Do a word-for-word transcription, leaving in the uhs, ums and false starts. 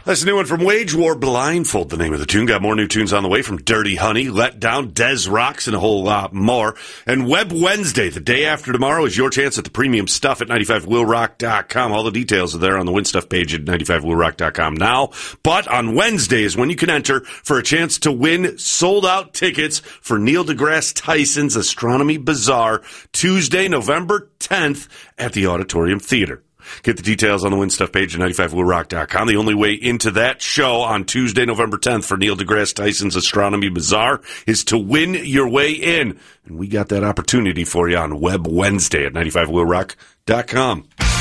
That's a new one from Wage War, Blindfold, the name of the tune. Got more new tunes on the way from Dirty Honey, Let Down, Des Rocks, and a whole lot more. And Web Wednesday, the day after tomorrow, is your chance at the premium stuff at ninety-five will rock dot com. All the details are there on the Win Stuff page at ninety-five will rock dot com now. But on Wednesday is when you can enter for a chance to win sold-out tickets for Neil deGrasse Tyson's Astronomy Bazaar, Tuesday, November tenth at the Auditorium Theater. Get the details on the Win Stuff page at ninety-five will rock dot com. The only way into that show on Tuesday, November tenth for Neil deGrasse Tyson's Astronomy Bazaar is to win your way in. And we got that opportunity for you on Web Wednesday at ninety-five will rock dot com.